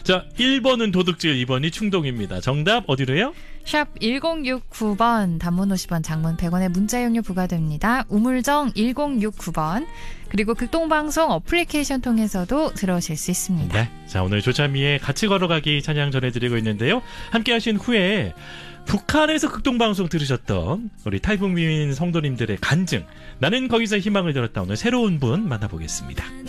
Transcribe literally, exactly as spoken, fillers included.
자, 일 번은 도둑질, 이 번이 충동입니다. 정답 어디로요? 샵 일공육구 번, 단문 오십 원, 장문 백 원의 문자 이용료 부과됩니다. 우물정 일공육구 번. 그리고 극동방송 어플리케이션 통해서도 들어오실 수 있습니다. 네. 자, 오늘 조찬미의 같이 걸어가기 찬양 전해드리고 있는데요. 함께 하신 후에 북한에서 극동방송 들으셨던 우리 탈북민 성도님들의 간증, 나는 거기서 희망을 들었다. 오늘 새로운 분 만나보겠습니다.